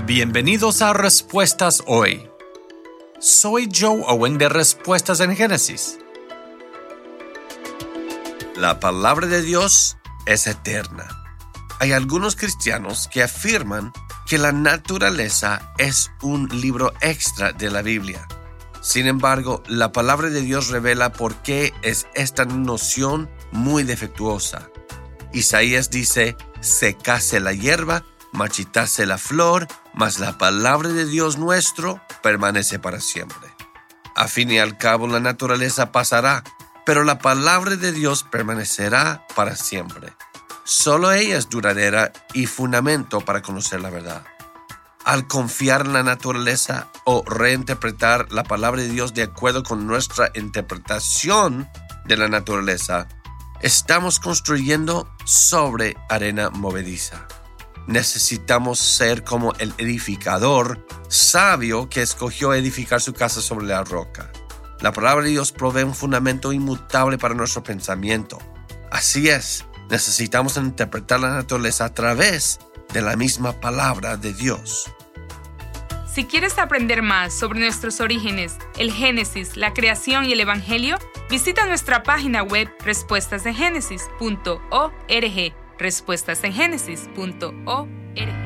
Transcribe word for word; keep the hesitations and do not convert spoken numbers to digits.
Bienvenidos a Respuestas Hoy. Soy Joe Owen de Respuestas en Génesis. La palabra de Dios es eterna. Hay algunos cristianos que afirman que la naturaleza es un libro extra de la Biblia. Sin embargo, la palabra de Dios revela por qué es esta noción muy defectuosa. Isaías dice: secase la hierba, marchitase la flor, mas la palabra de Dios nuestro permanece para siempre. A fin y al cabo, la naturaleza pasará, pero la palabra de Dios permanecerá para siempre. Solo ella es duradera y fundamento para conocer la verdad. Al confiar en la naturaleza o reinterpretar la palabra de Dios de acuerdo con nuestra interpretación de la naturaleza, estamos construyendo sobre arena movediza. Necesitamos ser como el edificador sabio que escogió edificar su casa sobre la roca. La palabra de Dios provee un fundamento inmutable para nuestro pensamiento. Así es, necesitamos interpretar la naturaleza a través de la misma palabra de Dios. Si quieres aprender más sobre nuestros orígenes, el Génesis, la creación y el Evangelio, visita nuestra página web respuestas en génesis punto org. respuestas en génesis punto org.